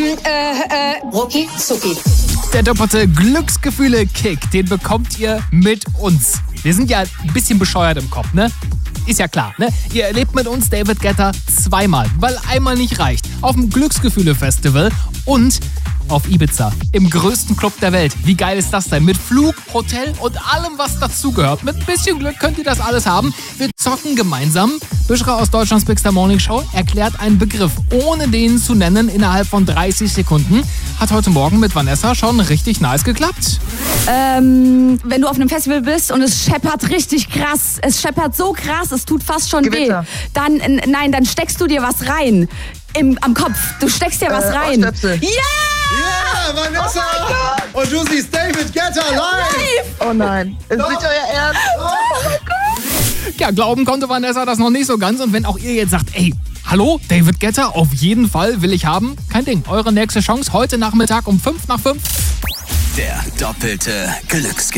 Rucki Zucki. Der doppelte Glücksgefühle-Kick, den bekommt ihr mit uns. Wir sind ja ein bisschen bescheuert im Kopf, ne? Ist ja klar, ne? Ihr erlebt mit uns David Guetta zweimal, weil einmal nicht reicht. Auf dem Glücksgefühle-Festival und auf Ibiza, im größten Club der Welt. Wie geil ist das denn? Mit Flug, Hotel und allem, was dazugehört. Mit ein bisschen Glück könnt ihr das alles haben. Wir zocken gemeinsam. Büschra aus Deutschlands Big Star Morning Show erklärt einen Begriff, ohne den zu nennen, innerhalb von 30 Sekunden. Hat heute Morgen mit Vanessa schon richtig nice geklappt. Wenn du auf einem Festival bist und es scheppert richtig krass, es scheppert so krass, es tut fast schon Gewitter. weh, dann steckst du dir was rein. Am Kopf. Du steckst dir was rein. Ohrstöpsel. Ja! Ja, Vanessa! Und du siehst David Guetta live! Oh nein, ist nicht euer Ernst? Ja, glauben konnte Vanessa das noch nicht so ganz. Und wenn auch ihr jetzt sagt, ey, hallo, David Guetta, auf jeden Fall will ich haben, kein Ding. Eure nächste Chance heute Nachmittag um 5 nach 5. Der doppelte Glücksgewinn.